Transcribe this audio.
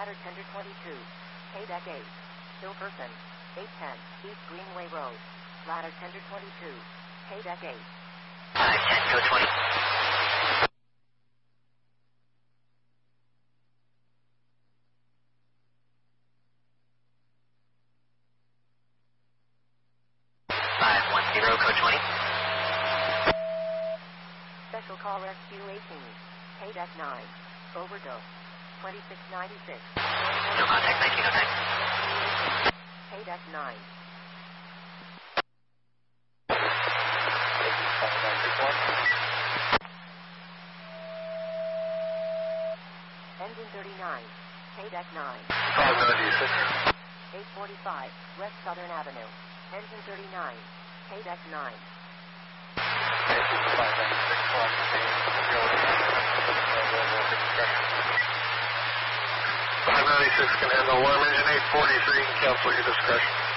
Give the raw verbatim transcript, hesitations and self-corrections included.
ladder tender twenty-two, K deck eight, Hilkerson, eight ten, East Greenway Road, ladder tender twenty-two, K deck eight. five ten, go twenty. five one zero, code twenty. Special call rescue eighteen, K deck nine, overdose, twenty-six ninety-six. No contact, nineteen oh nine. K deck nine. Engine thirty-nine, K deck nine. five ninety-six. eight forty-five, West Southern Avenue. Engine thirty-nine, K deck nine. five ninety-six, five ninety-six can handle alarm engine eight forty-three, cancel your discretion.